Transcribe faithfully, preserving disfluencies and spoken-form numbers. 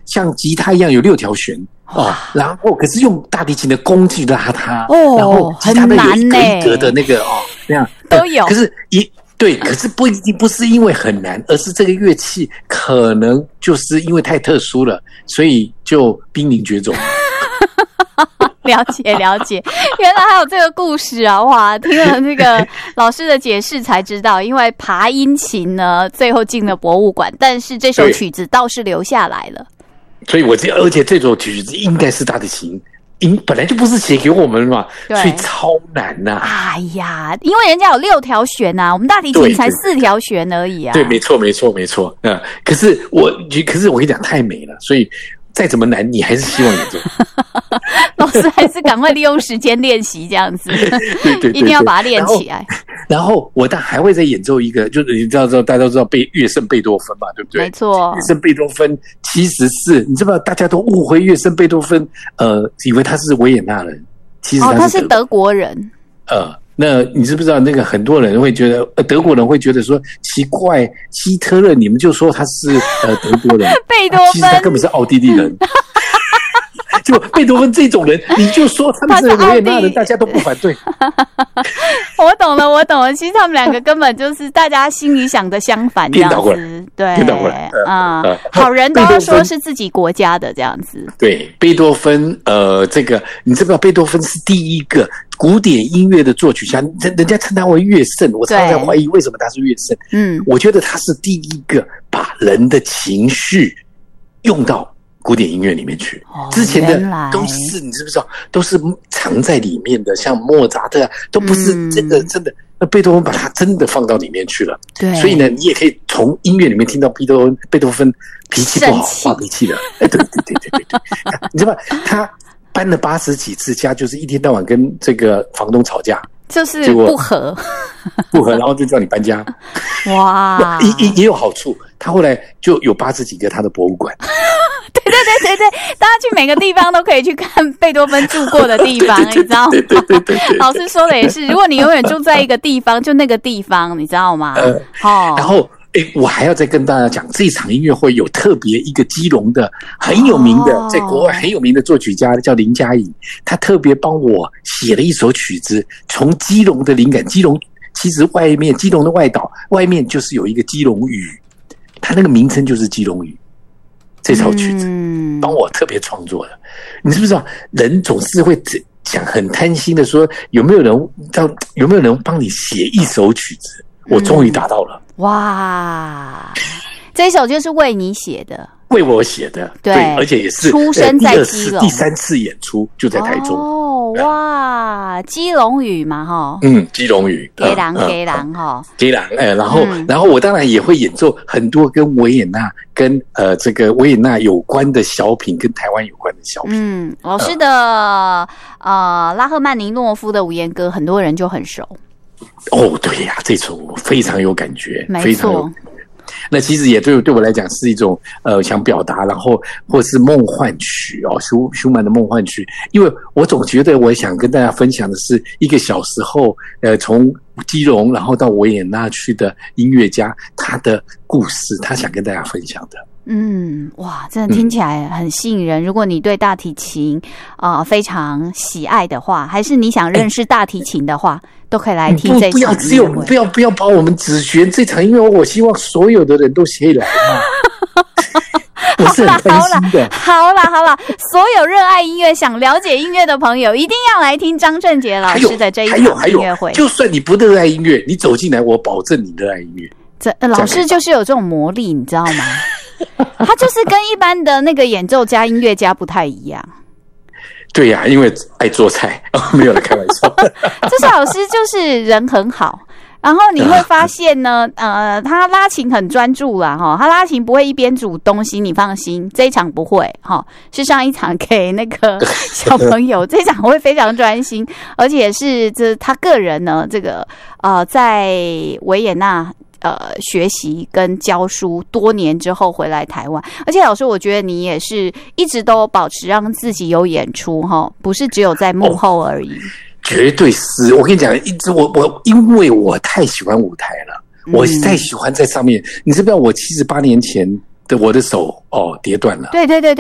像吉他一样有六条弦哦，然后可是用大提琴的弓去拉它， 哦， 然后吉他的有一格一格的那个哦， 那样都有。 可是一对，可是不一定不是因为很难，而是这个乐器可能就是因为太特殊了，所以就濒临绝种。 了解了解，原来还有这个故事啊！哇，听了这个老师的解释才知道，因为爬音琴呢最后进了博物馆，但是这首曲子倒是留下来了。 所以我这而且这首曲子应该是大提琴。本来就不是写给我们嘛，所以超难呐、 啊！哎呀，因为人家有六条弦呐、啊，我们大提琴才四条弦而已啊。 对，没错，没错，没错。嗯，可是我，可是我跟你讲，太美了，所以再怎么难，你还是希望演奏。 老师还是赶快利用时间练习，这样子， 对对 对, 对， 一定要把它练起来。 然后我当还会再演奏一个，就是你知道，知道大家都知道贝乐圣贝多芬嘛，对不对？ 没错， 乐圣贝多芬七十四，你知不知道？大家都误会乐圣贝多芬，呃，以为他是维也纳人，其实他是、 哦、他是德国人。 呃，那你知不知道？那个很多人会觉得，呃，德国人会觉得说奇怪，希特勒你们就说他是呃德国人， 贝多芬其实他根本是奥地利人。就贝多芬这种人，你就说他们是维也纳人，大家都不反对。 我懂了，我懂了。其实他们两个根本就是大家心里想的相反，这样子。对， 颠倒过来。 啊、嗯，好人都要说是自己国家的这样子。 对，贝多芬，呃，这个你知不知道？贝多芬是第一个古典音乐的作曲家，人人家称他为乐圣。我常常怀疑为什么他是乐圣。嗯，我觉得他是第一个把人的情绪用到古典音乐里面去， 哦、 之前的都是你知不知道，都是藏在里面的，像莫扎特啊，都不是真的、嗯、真的。那贝多芬把它真的放到里面去了， 对， 所以呢，你也可以从音乐里面听到贝多芬贝多芬脾气不好，发脾气的。哎，对对对对对对，你知道吗？他搬了八十几次家，就是一天到晚跟这个房东吵架。 就是不合， 不合，然后就叫你搬家。 哇， 也也也有好处，他后来就有八十几个他的博物馆。 对对对对对，大家去每个地方都可以去看贝多芬住过的地方，你知道吗？ 对对对对对， 老师说的也是，如果你永远住在一个地方，就那个地方，你知道吗？ 呃，哦，然后。哎，我还要再跟大家讲，这一场音乐会有特别一个基隆的很有名的，在国外很有名的作曲家叫林嘉颖，他特别帮我写了一首曲子，从基隆的灵感。基隆其实外面，基隆的外岛外面就是有一个基隆屿，他那个名称就是基隆屿。这首曲子帮我特别创作的，你知不知道？人总是会想很贪心的说，有没有人到有没有人帮你写一首曲子？我终于达到了。 哇，这一首就是为你写的， 为我写的， 对, 对，而且也是出生在基隆， 第三次演出就在台中。 哦，哇，基隆屿嘛，哈， 嗯，基隆屿， 基隆，基隆，哈， 基隆，哎，然后，嗯、然后我当然也会演奏很多跟维也纳、跟呃这个维也纳有关的小品，跟台湾有关的小品。 嗯，老师的、呃、呃拉赫曼尼诺夫的《无言歌》，很多人就很熟。 哦，对呀、啊，这首非常有感觉， 没错。 那其实也对对我来讲是一种呃想表达，然后或是梦幻曲哦，舒舒曼的梦幻曲。因为我总觉得我想跟大家分享的是一个小时候呃从基隆然后到维也纳去的音乐家他的故事，他想跟大家分享的。 嗯，哇，真的听起来很吸引人。嗯、如果你对大提琴啊、呃、非常喜爱的话，还是你想认识大提琴的话，欸、都可以来听这场音乐会。不要只有不要不要把我们只学这场音乐会，我希望所有的人都可以来嘛。我是很开心的。 好啦好啦，所有热爱音乐、想了解音乐的朋友，一定要来听张正杰老师的这一场音乐会。 就算你不热爱音乐，你走进来，我保证你热爱音乐。 这、呃、老师就是有这种魔力，你知道吗？他就是跟一般的那个演奏家、音乐家不太一样。 对呀、啊，因为爱做菜，没有来开玩笑。 这是老师就是人很好，然后你会发现呢，呃，他拉琴很专注啦，哈，他拉琴不会一边煮东西，你放心，这一场不会，哈，是上一场给那个小朋友，这一场会非常专心，而且是这他个人呢，这个呃，在维也纳。呃，学习跟教书多年之后回来台湾，而且老师，我觉得你也是一直都保持让自己有演出哈，不是只有在幕后而已。哦、 绝对是，我跟你讲，一直我我因为我太喜欢舞台了，嗯、我太喜欢在上面。你知不知道我七十八年前的我的手哦跌断了？ 对对对对。